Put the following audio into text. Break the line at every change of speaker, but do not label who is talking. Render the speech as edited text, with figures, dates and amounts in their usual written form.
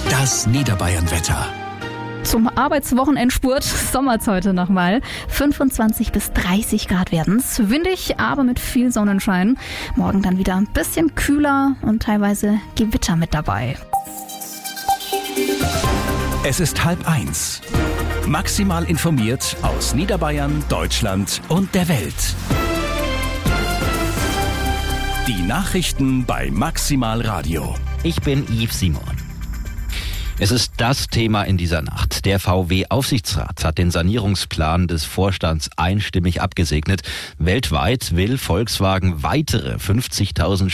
Das Niederbayern-Wetter.
Zum Arbeitswochenendspurt sommert's heute nochmal. 25 bis 30 Grad werden's. Windig, aber mit viel Sonnenschein. Morgen dann wieder ein bisschen kühler und teilweise Gewitter mit dabei.
Es ist 12:30. Maximal informiert aus Niederbayern, Deutschland und der Welt. Die Nachrichten bei Maximal Radio.
Ich bin Yves Simon. Es ist das Thema in dieser Nacht. Der VW-Aufsichtsrat hat den Sanierungsplan des Vorstands einstimmig abgesegnet. Weltweit will Volkswagen weitere 50.000